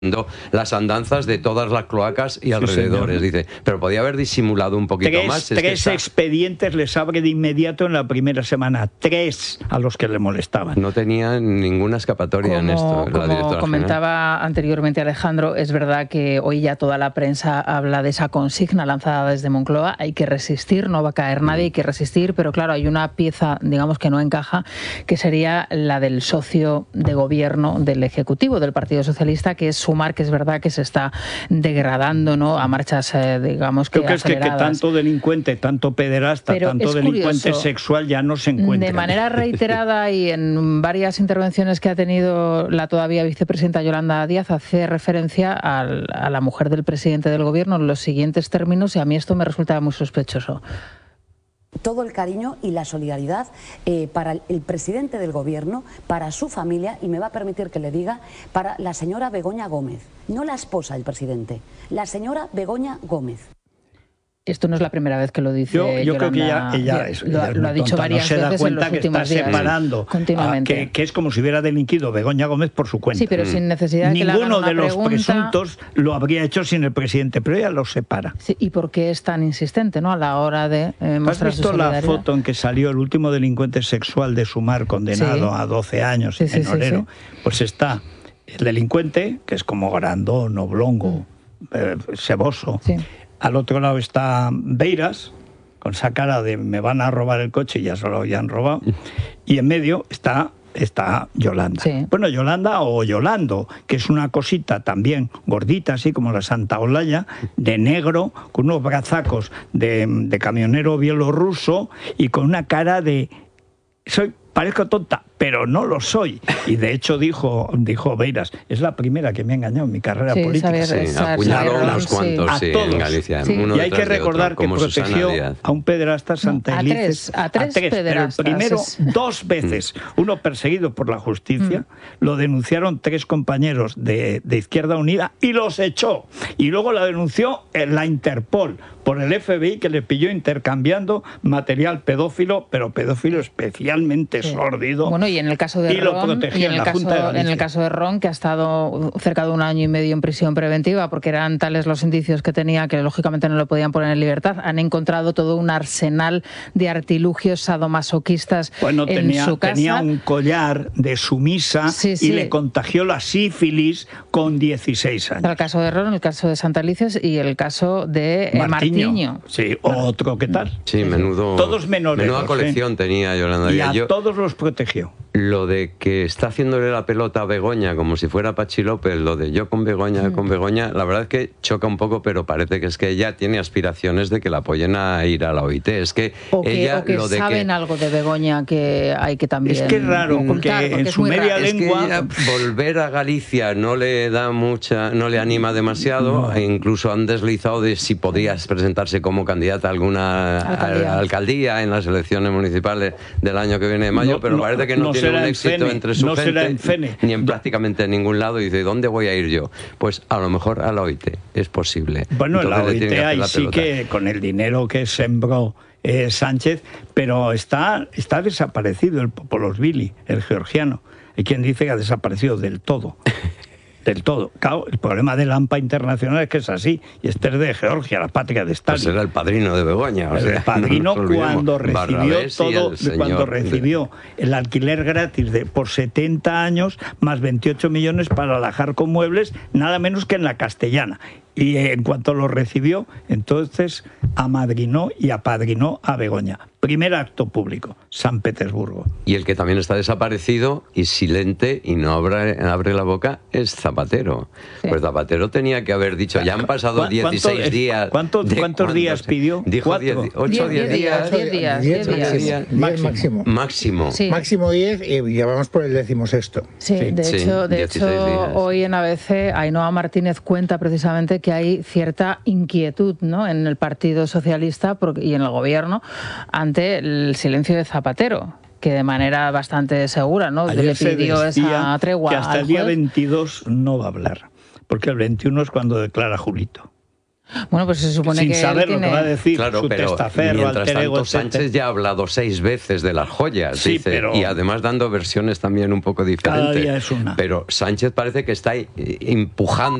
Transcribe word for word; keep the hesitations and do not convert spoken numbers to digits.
las andanzas de todas las cloacas y alrededores, sí, dice, pero podía haber disimulado un poquito tres, más. Tres es que está... expedientes les abre de inmediato en la primera semana, tres a los que le molestaban. No tenía ninguna escapatoria como, en esto. La como comentaba general. anteriormente Alejandro, es verdad que hoy ya toda la prensa habla de esa consigna lanzada desde Moncloa, hay que resistir, no va a caer nadie, hay que resistir, pero claro, hay una pieza, digamos, que no encaja, que sería la del socio de gobierno del Ejecutivo, del Partido Socialista, que es Sumar, que es verdad que se está degradando, ¿no?, a marchas, eh, digamos, que Creo que es que, que tanto delincuente, tanto pederasta, Pero tanto delincuente curioso, sexual ya no se encuentra. De manera reiterada y en varias intervenciones que ha tenido la todavía vicepresidenta Yolanda Díaz, hace referencia al, a la mujer del presidente del gobierno en los siguientes términos, y a mí esto me resulta muy sospechoso. Todo el cariño y la solidaridad eh, para el, el presidente del gobierno, para su familia, y me va a permitir que le diga, para la señora Begoña Gómez, no la esposa del presidente, la señora Begoña Gómez. Esto no es la primera vez que lo dice Yo, yo Yolanda, creo que ella, ella es, lo, es lo ha dicho tonta, varias no se da veces cuenta en los que últimos está días, separando, continuamente. A, que, que es como si hubiera delinquido Begoña Gómez por su cuenta. Sí, pero sin necesidad de que le hagan Ninguno una de los pregunta. presuntos lo habría hecho sin el presidente, pero ella los separa. Sí, ¿y por qué es tan insistente, no, a la hora de eh, mostrar ¿Has visto su solidaridad? La foto en que salió el último delincuente sexual de Sumar, condenado sí. a doce años sí, en sí, Orero? Sí, sí. Pues está el delincuente, que es como grandón, oblongo, mm. eh, seboso. Sí. Al otro lado está Beiras, con esa cara de me van a robar el coche y ya se lo habían robado. Y en medio está, está Yolanda. Sí. Bueno, Yolanda o Yolando, que es una cosita también gordita, así como la Santa Olaya, de negro, con unos brazacos de, de camionero bielorruso y con una cara de... soy parezco tonta, pero no lo soy. Y de hecho dijo, dijo Beiras, es la primera que me ha engañado en mi carrera sí, política. Saber, sí, saber, apuñaló saber, unos cuantos, sí. sí, a todos. en Galicia. Sí. Uno Y hay que recordar otro, que protegió a un pederasta santelices. A tres, a tres, a tres pederastas. Pero el primero es... dos veces. Uno perseguido por la justicia, mm. lo denunciaron tres compañeros de, de Izquierda Unida y los echó. Y luego la denunció la Interpol por el F B I, que le pilló intercambiando material pedófilo, pero pedófilo especialmente sí. sórdido. Bueno, y en el caso de y lo Ron, protegió y en, en, el la caso, Junta de en el caso de Ron, que ha estado cerca de un año y medio en prisión preventiva, porque eran tales los indicios que tenía que lógicamente no lo podían poner en libertad, han encontrado todo un arsenal de artilugios sadomasoquistas bueno, en tenía, su casa. Tenía un collar de sumisa sí, sí. y le contagió la sífilis con dieciséis años. El caso de Ron, el caso de Santalices y el caso de eh, Martiño. Martiño. Sí, otro, ¿qué tal? Sí, menudo. Todos menores. Menuda colección ¿eh? tenía Yolanda. Y a Yo, todos los protegió. Lo de que está haciéndole la pelota a Begoña como si fuera Pachi López, lo de yo con Begoña, mm. con Begoña, la verdad es que choca un poco, pero parece que es que ella tiene aspiraciones de que la apoyen a ir a la O I T. Es que o que, ella o que lo de saben que... algo de Begoña que hay que también es que es raro, ocultar, porque en su media raro. lengua Es que volver a Galicia no le da mucha, no le anima demasiado, no. E incluso han deslizado de si podías presentarse como candidata a alguna alcaldía, alcaldía en las elecciones municipales del año que viene de mayo, no, pero no, parece que no, no tiene un éxito en entre su no gente, en Fene. ni en prácticamente ningún lado, y dice, ¿dónde voy a ir yo? Pues a lo mejor a la O I T, es posible. Bueno, entonces, la O I T ahí la sí que con el dinero que sembró eh, Sánchez, pero está, está desaparecido el Popolosvili, el georgiano. Hay quien dice que ha desaparecido del todo. Del todo. Claro, el problema del AMPA internacional es que es así, y este es de Georgia, la patria de Stalin. Pues era el padrino de Begoña. O el sea, padrino no cuando recibió todo, señor, cuando recibió el alquiler gratis de por setenta años, más veintiocho millones para alajar con muebles, nada menos que en la Castellana. Y en cuanto lo recibió, entonces amadrinó y apadrinó a Begoña. Primer acto público, San Petersburgo. Y el que también está desaparecido y silente y no abre, abre la boca es Zapatero. Sí. Pues Zapatero tenía que haber dicho, ya han pasado dieciséis días. ¿Cuánto, ¿Cuántos días pidió? Dijo ocho o diez días. diez días. diez máximo. Máximo. Máximo. Sí. Máximo diez y ya vamos por el decimosexto. Sí, sí. de hecho, de hecho hoy en A B C, Ainhoa Martínez cuenta precisamente que hay cierta inquietud, ¿no?, en el Partido Socialista y en el Gobierno ante el silencio de Zapatero, que de manera bastante segura, ¿no?, Ayer le pidió esa tregua que hasta al el día juez. veintidós no va a hablar, porque el veintiuno es cuando declara Julito. Bueno, pues se supone Sin que saber tiene... lo que va a decir claro, su pero testaferro, mientras alter ego, tanto Sánchez etcétera. ya ha hablado seis veces de las joyas, Sí, dice, pero- y además dando versiones también un poco diferentes. Cada día es una. Pero Sánchez parece que está empujando